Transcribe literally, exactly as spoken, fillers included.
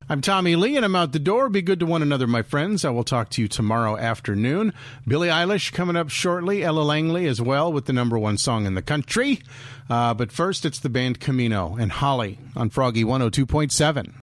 I'm Tommy Lee, and I'm out the door. Be good to one another, my friends. I will talk to you tomorrow afternoon. Billie Eilish coming up shortly. Ella Langley as well with the number one song in the country. Uh, but first, it's the band Camino and Holly on Froggy one oh two point seven.